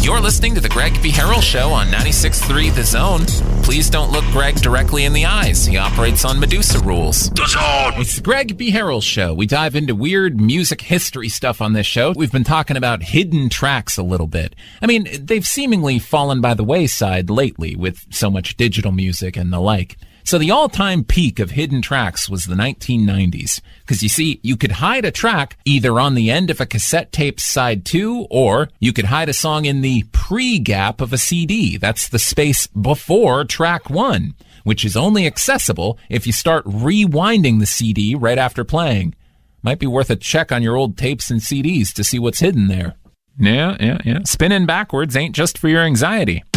You're listening to The Greg Beharrell Show on 96.3 The Zone. Please don't look Greg directly in the eyes. He operates on Medusa rules. The Zone! It's The Greg Beharrell Show. We dive into weird music history stuff on this show. We've been talking about hidden tracks a little bit. I mean, they've seemingly fallen by the wayside lately with so much digital music and the like. So the all-time peak of hidden tracks was the 1990s. Because you see, you could hide a track either on the end of a cassette tape's side 2, or you could hide a song in the pre-gap of a CD. That's the space before track 1, which is only accessible if you start rewinding the CD right after playing. Might be worth a check on your old tapes and CDs to see what's hidden there. Yeah. Spinning backwards ain't just for your anxiety.